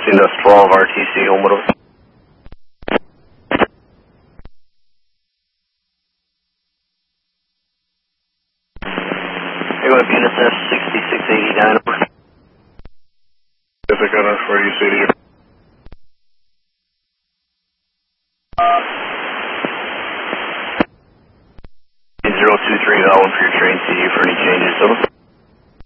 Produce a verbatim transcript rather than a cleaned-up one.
Indus twelve R T C, home with us. You're going to P N S F sixty-six eighty-nine. Pacific Gunner, where you see you. zero two three, that one for your train C U for any changes. Over.